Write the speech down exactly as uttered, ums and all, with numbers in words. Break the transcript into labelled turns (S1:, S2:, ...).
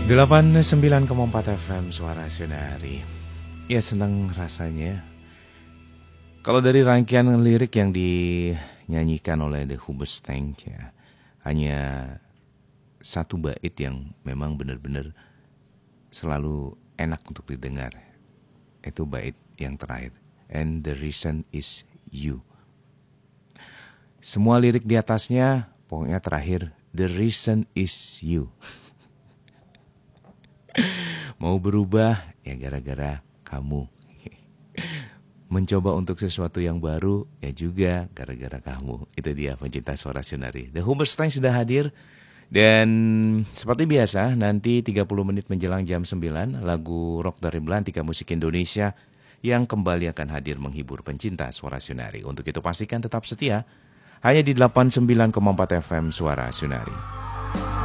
S1: delapan puluh sembilan koma empat F M Suara Sunari. Ya, senang rasanya kalau dari rangkaian lirik yang dinyanyikan oleh The Hoobastank ya, hanya satu bait yang memang benar-benar selalu enak untuk didengar. Itu bait yang terakhir, and the reason is you. Semua lirik di atasnya pokoknya terakhir, the reason is you. Mau berubah ya gara-gara kamu. Mencoba untuk sesuatu yang baru ya juga gara-gara kamu. Itu dia pencinta Suara Sunari. The Hoobastank sudah hadir. Dan seperti biasa nanti tiga puluh menit menjelang jam sembilan lagu rock dari Belantika Musik Indonesia yang kembali akan hadir menghibur pencinta Suara Sunari. Untuk itu pastikan tetap setia hanya di delapan puluh sembilan koma empat F M Suara Sunari.